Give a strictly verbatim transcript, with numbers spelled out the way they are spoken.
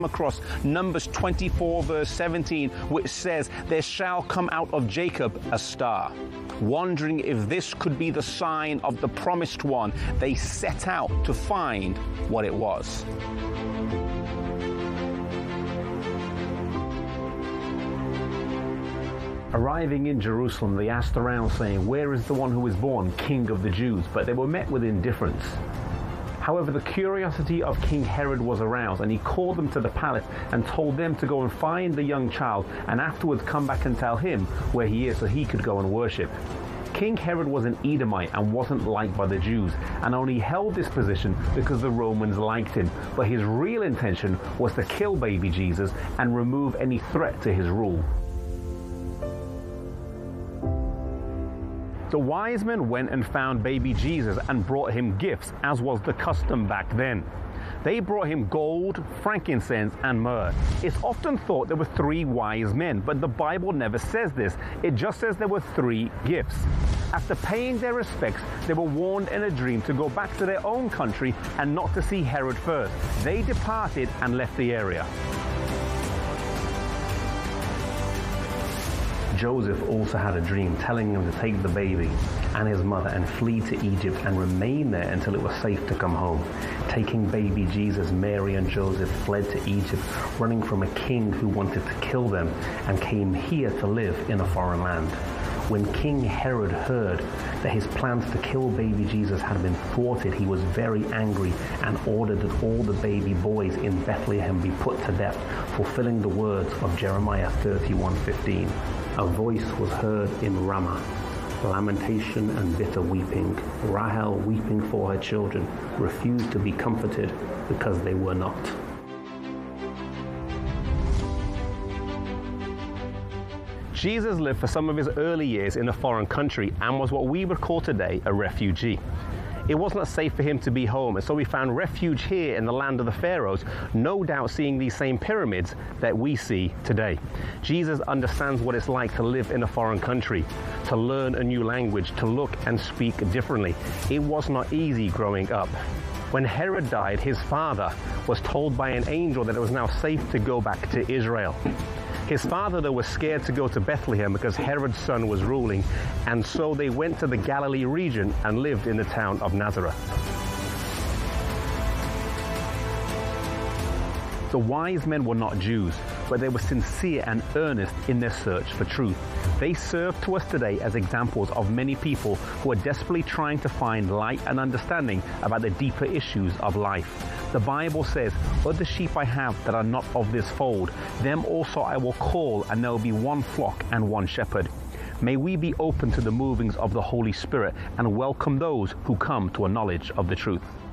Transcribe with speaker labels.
Speaker 1: across Numbers twenty-four verse seventeen, which says, "There shall come out of Jacob a star." Wondering if this could be the sign of the promised one, they set out to find what it was. Arriving in Jerusalem, they asked around saying, "Where is the one who was born King of the Jews?" But they were met with indifference. However, the curiosity of King Herod was aroused, and he called them to the palace and told them to go and find the young child and afterwards come back and tell him where he is so he could go and worship. King Herod was an Edomite and wasn't liked by the Jews, and only held this position because the Romans liked him, but his real intention was to kill baby Jesus and remove any threat to his rule. The wise men went and found baby Jesus and brought him gifts, as was the custom back then. They brought him gold, frankincense, and myrrh. It's often thought there were three wise men, but the Bible never says this. It just says there were three gifts. After paying their respects, they were warned in a dream to go back to their own country and not to see Herod first. They departed and left the area. Joseph also had a dream telling him to take the baby and his mother and flee to Egypt and remain there until it was safe to come home. Taking baby Jesus, Mary and Joseph fled to Egypt, running from a king who wanted to kill them, and came here to live in a foreign land. When King Herod heard that his plans to kill baby Jesus had been thwarted, he was very angry and ordered that all the baby boys in Bethlehem be put to death, fulfilling the words of Jeremiah thirty-one fifteen. A voice was heard in Ramah, lamentation and bitter weeping. Rahel, weeping for her children, refused to be comforted because they were not. Jesus lived for some of his early years in a foreign country and was what we would call today a refugee. It wasn't safe for him to be home, and so he found refuge here in the land of the Pharaohs, no doubt seeing these same pyramids that we see today. Jesus understands what it's like to live in a foreign country, to learn a new language, to look and speak differently. It was not easy growing up. When Herod died, his father was told by an angel that it was now safe to go back to Israel. His father, though, was scared to go to Bethlehem because Herod's son was ruling, and so they went to the Galilee region and lived in the town of Nazareth. The wise men were not Jews, but they were sincere and earnest in their search for truth. They serve to us today as examples of many people who are desperately trying to find light and understanding about the deeper issues of life. The Bible says, "Other sheep I have that are not of this fold, them also I will call, and there will be one flock and one shepherd." May we be open to the movings of the Holy Spirit and welcome those who come to a knowledge of the truth.